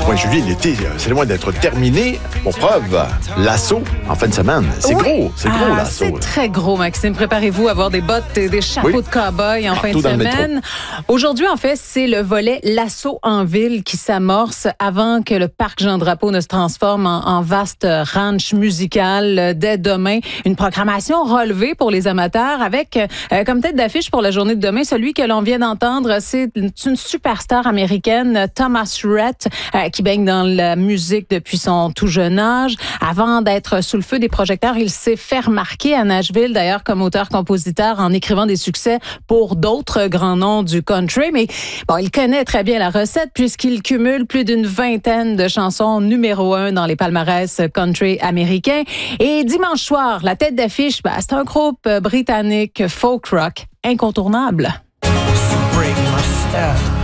Ouais, Julie, l'été, c'est loin d'être terminé. Pour preuve, l'assaut en fin de semaine. C'est gros, l'assaut. C'est très gros, Maxime. Préparez-vous à avoir des bottes et des chapeaux de cow-boy en fin de semaine. Aujourd'hui, en fait, c'est le volet l'assaut en ville qui s'amorce avant que le parc Jean-Drapeau ne se transforme en vaste ranch musical dès demain. Une programmation relevée pour les amateurs avec comme tête d'affiche pour la journée de demain, celui que l'on vient d'entendre, c'est une superstar américaine, Thomas Rhett, qui baigne dans la musique depuis son tout jeune âge. Avant d'être sous le feu des projecteurs, il s'est fait remarquer à Nashville, d'ailleurs, comme auteur-compositeur, en écrivant des succès pour d'autres grands noms du country. Mais bon, il connaît très bien la recette puisqu'il cumule plus d'une vingtaine de chansons numéro 1 dans les palmarès country américains. Et dimanche soir, la tête d'affiche, c'est un groupe britannique folk rock incontournable. Break my step.